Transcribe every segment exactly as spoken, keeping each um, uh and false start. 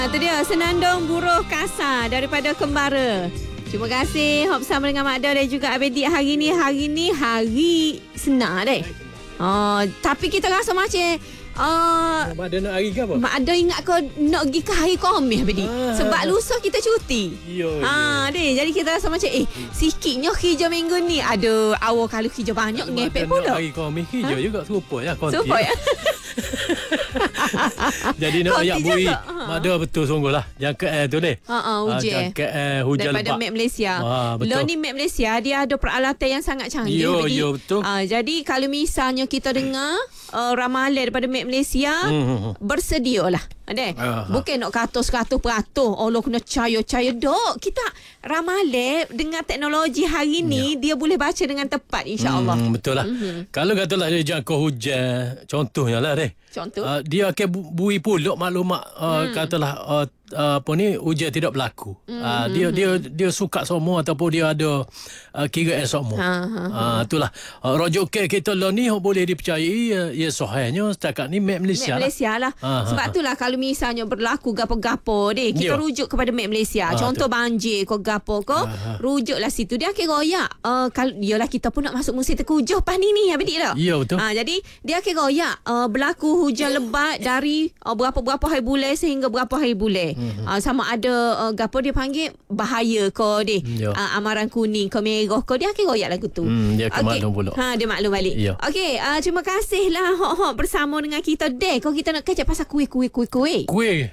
Itu dia Senandung Buruh Kasar daripada Kembara. Terima kasih Hop bersama dengan Mak Dah dan juga Abedik hari ni. Hari ni hari senang deh. Oh, tapi kita rasa macam Uh, Mak Ada nak hari ke apa? Mak Ada ingat kau nak pergi ke hari Khamis Abedik. Ah. Sebab lusa kita cuti. Yo, Ha, deh. Jadi kita rasa macam eh sikitnya kerja minggu ni. Ada awal kalau kerja banyak ngepek pula. Hari Khamis kerja ha? juga serupa ya konti. Serupa ya. Jadi nak Konti ayak bui. juga. Ha. Mak Ada betul sungguh lah. Yang K L tu deh. Ha ah, hujan. Yang K L hujan daripada lebat. Map Malaysia. Wah, betul. Lo ni Map Malaysia dia ada peralatan yang sangat canggih. Yo, jadi, yo, betul. Uh, jadi kalau misalnya kita dengar uh, ramalan daripada Map Malaysia, hmm. bersedialah. Ada. Uh-huh. Bukan nak kata seratus peratus Allah kena caya-caya dok. Kita ramalan dengan teknologi hari ni yeah. dia boleh baca dengan tepat insya-Allah. Hmm, betul lah. Mm-hmm. Kalau katalah dia jangka hujan, contohnya lah deh. Contoh. Uh, dia akan bu- bui pulak maklumat uh, hmm. katalah uh, uh, apa ni hujan tidak berlaku. Hmm. Uh, dia dia dia suka semua ataupun dia ada uh, kira semua. Ha, ha, ha. Uh, itulah uh, rujuk kita lah ni boleh dipercayai uh, ya sahihnya setakat ni Map Malaysia. Map Malaysia lah. lah. Ha, Sebab ha, itulah kalau misalnya berlaku gapo-gapo deh kita Yo. rujuk kepada Map Malaysia. Ha, Contoh tu. banjir ko gapo ko Ha, ha. rujuklah situ dia akan royak. Uh, kalau iyalah kita pun nak masuk musim terkujuh pas ni ni Abedik tak? Ya betul. Ha, jadi dia akan royak uh, berlaku hujan lebat dari uh, berapa-berapa hari bulan sehingga berapa hari bulan. Mm-hmm. Uh, sama ada uh, gapo dia panggil bahaya ko deh. Ya. Uh, amaran kuning ke merah ko dia akan royak lagu tu. Hmm, dia akan Okey. maklum pula. Ha, dia maklum balik. Ya. Okey, uh, terima kasihlah Hok-Hok bersama dengan kita. Dek, kalau kita nak kecek pasal kuih-kuih kuih-kuih. Kuih.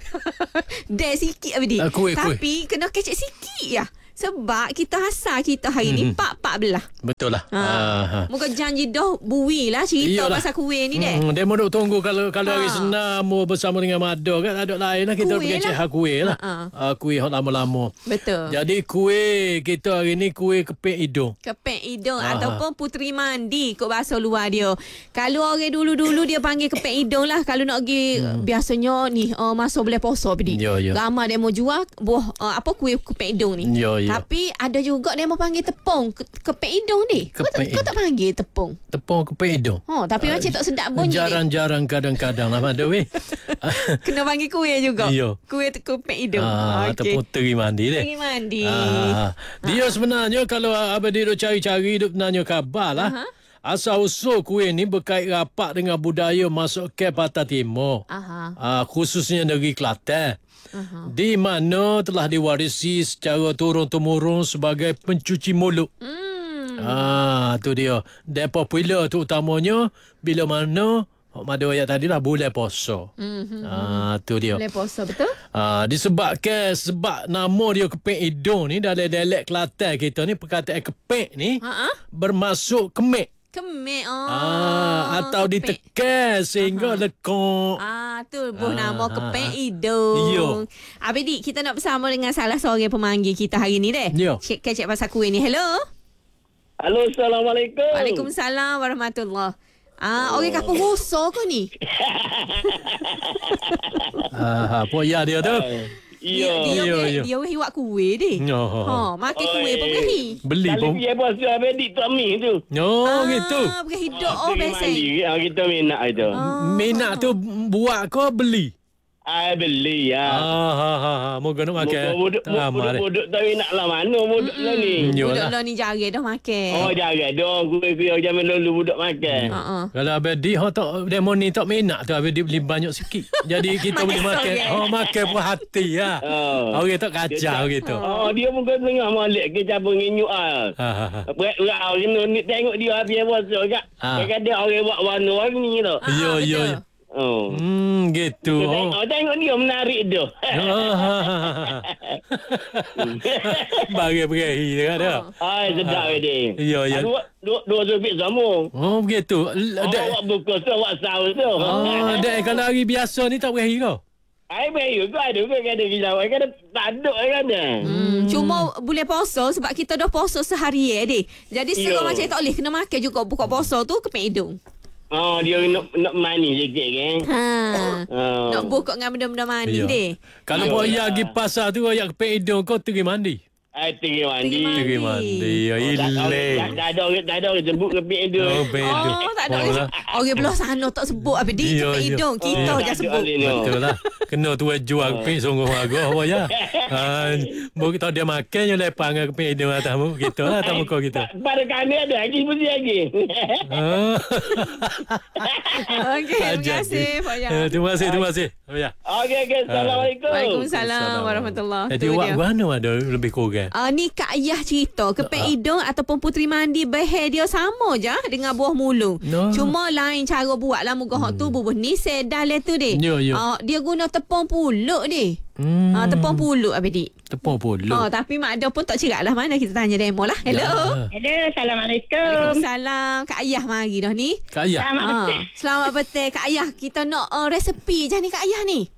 Dek sikit Abdi. Uh, kuih, Tapi kuih. Kena kecek sikit ya. Sebab kita asal kita hari ni Mm-hmm. pak-pak belah. Betul lah. Ha. Uh, ha. Muka janji dah bui lah cerita Iyalah. pasal kuih ni dek. Hmm, dia mau duk tunggu kalau kalau Ha. hari senam mau bersama dengan Mada kan ada lain lah kita Kuih pergi cek lah. hak kuih lah. Ha, ha. Uh, kuih hak lama-lama. Betul. Jadi kuih kita hari ni kuih keping hidung. Kepek hidung Aha. ataupun puteri mandi kot bahasa luar dia. Kalau orang dulu-dulu dia panggil kepek hidung lah. Kalau nak pergi hmm. biasanya ni uh, masa boleh poso Abdi. Ya, ya. Ramai dia mau jual buah uh, apa kuih kepek hidung ni. Ya, ya. Tapi ada juga dia mau panggil tepung ke, kepek hidung ni. Kau, tak- Kepek kau tak panggil tepung. Tepung keping hidung. Oh, tapi uh, macam tak sedap bunyi ni. Jarang-jarang kadang-kadang lah Mada weh. Kena panggil kuih juga. Ya. Kuih te- kepek hidung. Ah, Okey. ataupun teri mandi deh. Pergi mandi. Ah, dia sebenarnya kalau abang dia duk cari-cari duk nanya khabar lah. Aha. Asal-usul kuih ni berkait rapat dengan budaya masuk ke Pantai Timur. Aha. Uh, khususnya negeri Kelantan. Aha. Di mana telah diwarisi secara turun-temurun sebagai pencuci mulut. Hmm. Ah, tu dia. Dan popular tu utamanya bila mana Mada ayat tadi lah bulan puasa. Mm-hmm. Ah, tu dia. Boleh puasa betul? Ah, disebabkan sebab nama dia keping hidung ni dalam dialek Kelantan kita ni perkataan keping ni Ha-ha. bermaksud kemik. Kemek. Oh. Ah, atau kepek. ditekan sehingga lekuk. Ah, tu buh Ah, nama ah, kepek ah. hidung. Yo. Abedik, kita nak bersama dengan salah seorang pemanggil kita hari ni deh. Yo. Cik kecek pasal kuih ni. Hello. Halo, Assalamualaikum. Waalaikumsalam warahmatullahi. Ah, orang kapal rosa kau ni? Ah, apa ya dia tu? Iya. Dia Yo, dia yo. dia weh hiwak kuih deh. Yo. Ha, makan kuih pun Oi. berahi. Beli Kali pun. pergi puasa Abedik tak mi tu. Oh, gitu. Ah, berahi dok oh Pergi biasa. mandi, ah, kita minat itu. Minat tu buat kau beli. Ah, beli ya. Ah, ha, ha, ha. Moga nak makan. Buduk Ramai deh. buduk tak minat lah mana buduk lah ni. Yo Budak lah. lo ni jaga dah makan. Oh, jaga dong. Kuih-kuih zaman dulu buduk makan. Ha ah. Kalau abadi ha tak demo ni tak minat tu abadi beli banyak sikit. Jadi kita boleh Makan makan. sorang. Oh makan puas hati ya. Oh. Orang tak kacau gitu. Oh, dia pun kau tengah malik ke cabang ngenyuk ah. Ha ha ha. Berat kena ni tengok dia habis puasa kak. Ah. Kadang orang buat warna-warni tu. Ah, Yo yo. betul. yo. Oh. Hmm gitu. Tengok, Oh. oh, tengok dia menarik tu. Ah, ha, ha, ha. Bagi berahi dia ada. Ai, sedap dia. Ya, ya. Dua dua dua zubik sama. Oh begitu. L- Oh, Dek. awak buka tu, awak sahur tu. Oh, dek kalau hari biasa ni tak berahi kau. Ai, bayu kau ada kau kena gila. Kau kena tak ada kan dah. Hmm, cuma boleh puasa sebab kita dah puasa sehari eh deh. Jadi Yo. serang macam tak boleh kena makan juga buka puasa tu kepek hidung. Oh, dia nak nak manis sikit kan. Ha. Oh. Nak buka dengan benda-benda mandi Ya. deh. Kalau Ya, buat ya. ayah pergi pasar tu ayah kepek hidung kau pergi mandi. Ai pergi mandi. Pergi mandi. Ya, Dah ilang. dah ada orang dah ada orang sebut kepik hidung. Oh, betul. Oh, tak ada Oh, orang. lah. Orang belah sana tak sebut apa di Ya, kepek ya. hidung. Kita Oh, je tak sebut. ada ni. Betul lah. Kena tu jual kepik sungguh agak apa ya. Ha, bu kita dia makan je lepas dengan kepik hidung atas muka kita lah atas muka kita. Pada kami ada lagi mesti lagi. Ah. Okey, terima Ajar kasih dia. Pak Ya. Eh, Terima kasih, terima kasih. Oh, ya. Okey okey. Assalamualaikum. Waalaikumsalam warahmatullahi Jadi wabarakatuh. awak mana ada lebih kurang? Uh, ni Kak Ayah cerita kepek Ah. hidung ataupun puteri mandi behel dia sama je dengan buah mulung. No. Cuma lain cara buat lah muka hak tu bubuh ni sedal tu deh. Ya, ya. Uh, dia guna tepung puluk deh. Hmm. Uh, tepung puluk apa dik? Tepung puluk. Oh, tapi mak ada pun tak cerak lah. Mana kita tanya demo lah. Hello. Ya. Hello, Assalamualaikum. Waalaikumsalam. Kak Ayah mari dah ni. Kak Ayah. Selamat Ah, petang. selamat petang Kak Ayah. Kita nak uh, resepi je ni Kak Ayah ni.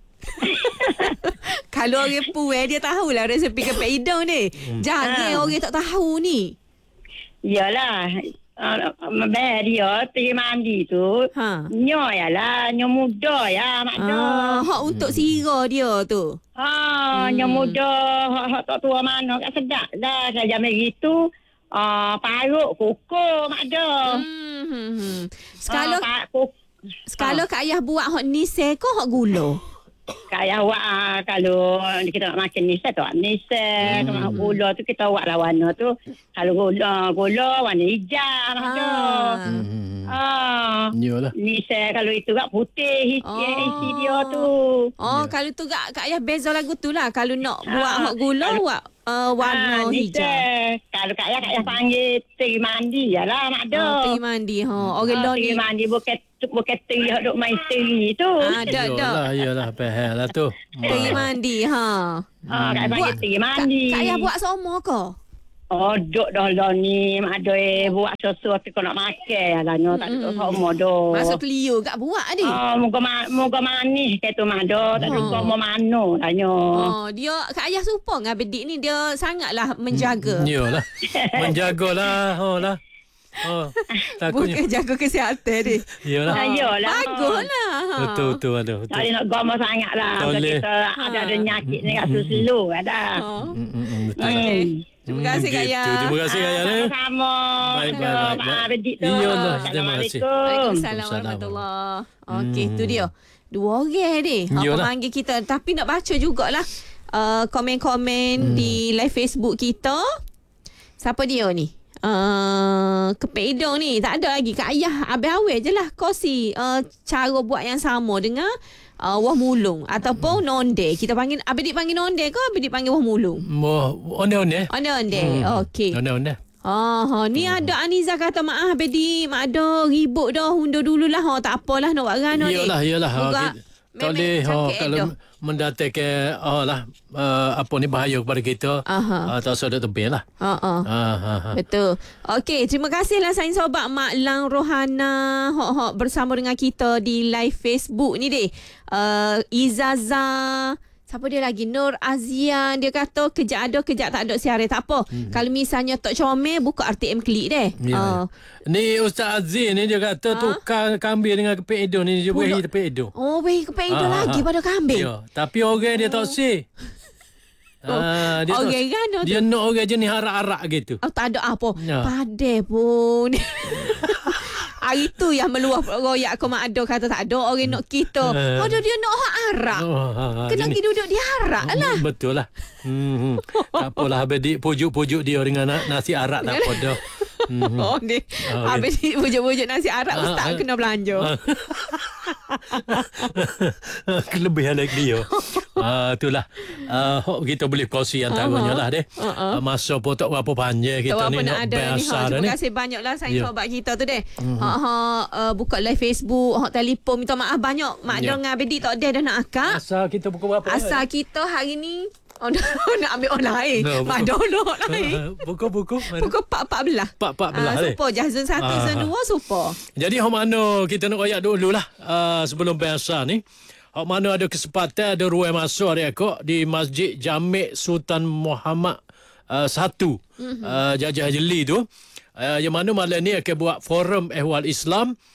Kalau orang puai dia tahulah resepi kepek hidung ni. Jangan Ah. orang tak tahu ni. Yalah, uh, Mbak dia pergi mandi tu. Ha. Nyo ya lah, nyo muda ya, mak do. Ah, hak untuk sira dia tu. Ha, nyo muda, hak hak tak tua mana kat sedap dah. Saya jam gitu. Ah, paruk kuku mak do. Hmm, hmm, hmm. Sekala Ah, pak kuk. sekala Kak Ayah buat hak ni se ko hak gula. Kaya awak ah, kalau kita nak makan ni saya tak ni saya Hmm. kalau gula tu kita awak lah warna tu. Kalau gula gula warna hijau mak do. Hmm. Ah. Yalah. Ni saya kalau itu kat putih isi, Oh. isi dia tu. Oh, kalau tu Kak Kak Ayah beza lagu tu lah. Kalau nak buat Ah, hak gula kalau- buat uh, warna Ah, ni hijau. saya, kalau kak ayah kak ayah panggil teri mandi ya lah mak do. Ah, pergi mandi ha. Orang Ah, lain teri ni. mandi bukan bukan teri hak duk main teri tu. Ah, dak dak. Yalah, yalah. Faham lah tu. Pergi mandi ha. Ah, kak ayah panggil teri Kak, mandi. Kak Ayah buat semua ke? Oh, duk dah lah ni mak do eh buat sesuatu kau nak makan ya lah no tak duk semua do. Masuk Clio Kak buat adik. Ah, muka ma- muka manis ke tu mak do tak Oh. duk mau mano lah nyo. Oh, dia Kak Ayah suka dengan bedik ni dia sangatlah menjaga. Yalah. Menjagalah. Oh lah. Oh, takutnya. Bukan jaga kesihatan dia. Yalah. Ah, yalah. Baguslah. Ha. Betul, betul. Ada, Tak betul. boleh nak gomor sangat lah. Tak Kalau boleh. kita ada ada nyakit ni kat susu ada. Oh. Hmm, hmm, hmm, betul. Okey. Terima kasih Kak Gitu. Ayah. Terima kasih Kak Ayah. eh. Sama-sama. Baik, baik, Aduh, baik, Mak baik. Bedik tu. Iyalah, terima kasih. Assalamualaikum. Waalaikumsalam warahmatullahi. Okey, tu dia. Dua orang dia. Apa Yalah. panggil kita. Tapi nak baca jugalah uh, komen-komen di live Facebook kita. Siapa dia ni? Uh, kepek hidung ni. Tak ada lagi. Kak Ayah abang awal je lah. Kosi uh, cara buat yang sama dengan uh, wah mulung. Ataupun nonde. Kita panggil, Abang Dik panggil nonde ke Abang Dik panggil wah mulung? Mau onde-onde. Onde-onde. Okey. Onde-onde. Ah, ha, ni ada Aniza kata maaf Bedi, mak ada ribut dah undur dululah. Ha, tak apalah nak buat rano ni. Iyalah, iyalah. Ha, Moga kita- tak boleh ha, kalau mendatangkan oh lah uh, apa ni bahaya kepada kita. Aha. Uh, tak usah duk tebing lah. Ha ah. Ha, ha, ha. Betul. Okey, terima kasihlah sain sobat Mak Lang Rohana hok-hok bersama dengan kita di live Facebook ni deh. Uh, Izaza, siapa dia lagi? Nur Azian, dia kata kejap ada kejap tak ada siaran tak apa. Hmm. Kalau misalnya tak comel buka R T M klik deh. Ya, Ah. Ni Ustaz Azin ni dia kata tukar kambing dengan kepik hidung ni dia beri Pulak. kepik hidung. Oh, weh kepek hidung Ah, lagi ah. pada kambing. Ya, tapi orang dia tak sih. Ah, dia orang tak, kan tu. dia nak orang jenis arak-arak gitu. Oh, tak ada apa. Ya. Padai pun. Hari tu yang meluah royak aku mak ada kata tak ada orang nak kita. Eh. Ada dia nak hak arak. Oh, ha, ha, Kena jenis- pergi duduk di arak lah. Hmm, betul lah. Hmm, hmm. Tak apalah Habis pujuk-pujuk dia dengan na- nasi arak tak apa dah. Hmm. Oh ni. Oh, Habis ni wujud-wujud nasi arak Ah, ustaz ah. kena belanja. Kelebihan lagi dia. Ah, itulah. Ah, hok kita boleh kongsi antaranya lah deh. Uh-uh. Ah, masa pun tak berapa panjang Tak kita apa ni nak nak ada ni. Ha, biasa dah terima ni. kasih banyaklah saya Ya. sobat kita tu deh. Ha ha uh, buka live Facebook, hak telefon minta maaf banyak. Mak Ya. Dong dengan Abedi tak ada dah nak akak. Asal kita pukul berapa? Asal kita hari ni oh, nak ambil orang lain. No, Mak bukan. Dong nak lain. Pukul-pukul. Pukul empat empat belas. Empat empat belas Ah, deh. super je. Zon satu, Ah, zon ah. dua super. Jadi hok mana kita nak royak dulu lah uh, sebelum biasa ni. Hok mana ada kesempatan ada ruang masuk dia kok di Masjid Jamek Sultan Muhammad uh, satu mm-hmm. uh, Jajah Jeli tu. Uh, yang mana malam ni akan buat forum ehwal Islam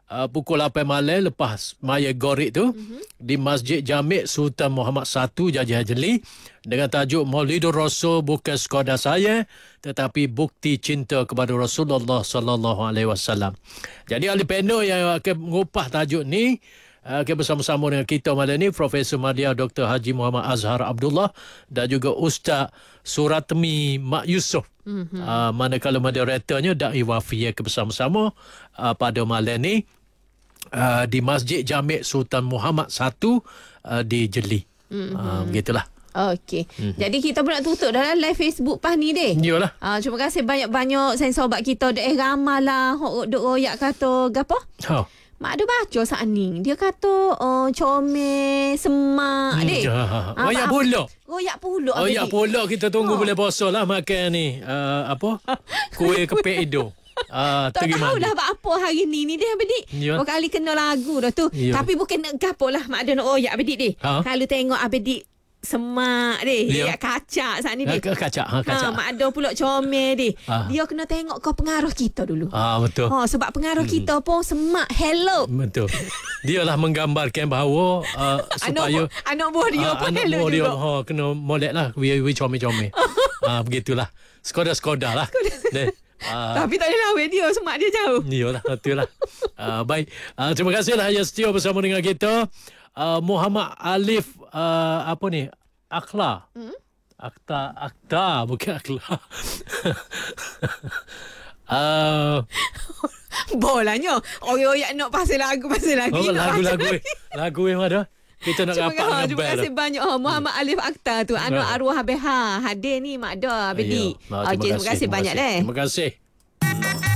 uh, pukul lapan malam lepas maya Gorik tu mm-hmm. di Masjid Jami' Sultan Muhammad satu Jajah Jeli dengan tajuk Maulidur Rasul bukan sekadar saya tetapi bukti cinta kepada Rasulullah sallallahu alaihi wasallam. Jadi ahli panel yang akan mengupah tajuk ni okay, bersama-sama dengan kita malam ni Profesor Madya Doktor Haji Muhammad Azhar Abdullah dan juga Ustaz Suratmi Mak Yusof. Mm-hmm. Uh, manakala moderatornya Da'i Wafi akan bersama-sama uh, pada malam ni uh, di Masjid Jami' Sultan Muhammad satu uh, di Jeli. Mm-hmm. Uh, begitulah. Okey. Mm-hmm. Jadi kita pun nak tutup dalam live Facebook pas ni deh. Iyalah. Uh, terima kasih banyak-banyak saya sobat kita dek ramai lah hok dok royak kata gapo? Ha. Mak ada baca saat ni. Dia kata uh, comel, semak hmm, dek. Ya. Royak pula. Royak pula. Royak pula kita tunggu oh. bulan puasa lah makan ni. Uh, apa? Kuih kepek hidung. Uh, tak tahu dah apa hari ni ni dia Abedik. Ya. Berapa kali kena lagu dah tu. Ya. Tapi bukan nak gapo lah mak ada nak royak Abedik deh. Ha? Kalau tengok Abedik semak deh, ya. Kacak saat ni deh. Kacak, ha, kacak. Ha, mak ada pula comel deh. Ha. Dia kena tengok kau pengaruh kita dulu. Ah, betul. Ha, sebab pengaruh hmm. kita pun semak hello. Betul. Dia lah menggambarkan bahawa uh, supaya anak, anak buah dia uh, pun anak hello buah dia, juga. Ha, kena molek lah. We, we comel-comel. Ah, begitulah. Skoda-skoda lah. Deh. Uh, Tapi tak boleh lah dia semak dia jauh. Iyalah, betul lah. uh, baik. Uh, terima kasihlah yang setia bersama dengan kita. Uh, Muhammad Alif uh, apa ni? Akla. Hmm? Akta, akta bukan akla. uh, Bolanya. Orang-orang nak pasal lagu pasal lagi. Oh, lagu-lagu. Lagu yang ada. Kita nak rapat dengan Terima kasih banyak oh, Muhammad hmm. Alif Akta tu. Anu arwah Abeha. Hadir ni mak dah Abedi. Okey, terima kasih banyak deh. Terima kasih.